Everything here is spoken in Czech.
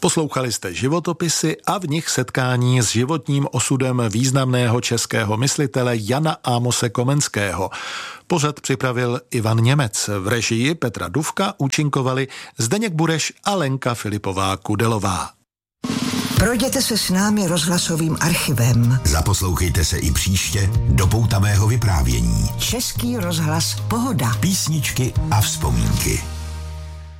Poslouchali jste životopisy a v nich setkání s životním osudem významného českého myslitele Jana Amose Komenského. Pořad připravil Ivan Němec. V režii Petra Dufka účinkovali Zdeněk Bureš a Lenka Filipová Kudelová. Projděte se s námi rozhlasovým archivem. Zaposlouchejte se i příště do poutavého vyprávění. Český rozhlas Pohoda. Písničky a vzpomínky.